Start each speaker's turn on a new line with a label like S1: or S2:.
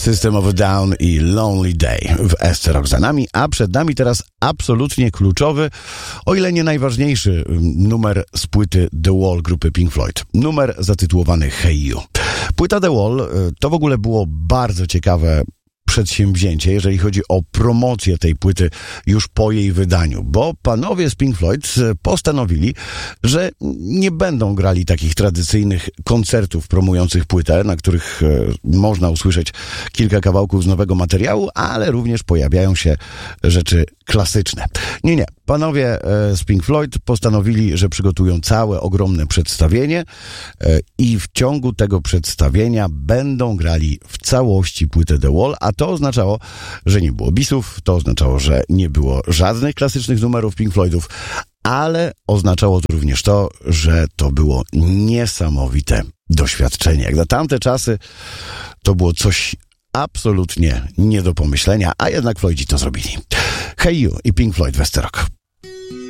S1: System of a Down i Lonely Day w SC Rock za nami, a przed nami teraz absolutnie kluczowy, o ile nie najważniejszy numer z płyty The Wall grupy Pink Floyd. Numer zatytułowany Hey You. Płyta The Wall to w ogóle było bardzo ciekawe przedsięwzięcie, jeżeli chodzi o promocję tej płyty już po jej wydaniu, bo panowie z Pink Floyd postanowili, że nie będą grali takich tradycyjnych koncertów promujących płytę, na których można usłyszeć kilka kawałków z nowego materiału, ale również pojawiają się rzeczy klasyczne. Nie. Panowie z Pink Floyd postanowili, że przygotują całe ogromne przedstawienie i w ciągu tego przedstawienia będą grali w całości płytę The Wall, a to oznaczało, że nie było bisów, to oznaczało, że nie było żadnych klasycznych numerów Pink Floydów, ale oznaczało to również to, że to było niesamowite doświadczenie. Jak na tamte czasy to było coś absolutnie nie do pomyślenia, a jednak Floydzi to zrobili. Hey You i Pink Floyd w SC Rock.